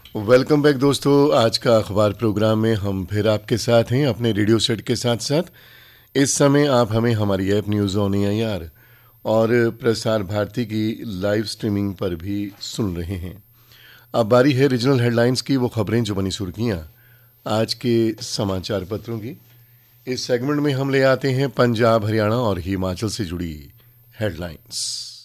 Welcome back दोस्तों। आज का अखबार प्रोग्राम में हम फिर आपके साथ हैं अपने रेडियो सेट के साथ साथ। इस समय आप हमें हमारी ऐप न्यूज़ ऑन एआईआर और प्रसार भारती की लाइव स्ट्रीमिंग पर भी सुन रहे हैं। अब बारी है रीजनल हेडलाइंस की, वो खबरें जो बनी सुर्खियां आज के समाचार पत्रों की। इस सेगमेंट में हम ले आते हैं पंजाब, हरियाणा और हिमाचल से जुड़ी हेडलाइंस।